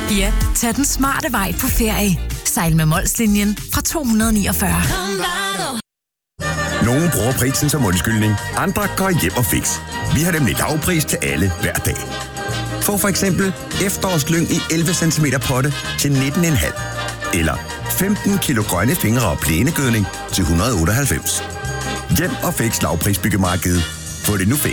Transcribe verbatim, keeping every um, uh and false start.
Ja, tag den smarte vej på ferie. Sejl med Molslinjen fra to hundrede niogfyrre. Nogle bruger prisen som undskyldning, andre går hjem og fix. Vi har nemlig lavpris til alle hver dag. Få for eksempel efterårslyng i elleve centimeter potte til nitten komma fem. Eller femten kilo grønne fingre og plænegødning til et hundrede otteoghalvfems. Hjem og fix lavprisbyggemarkedet. Få det nu fix.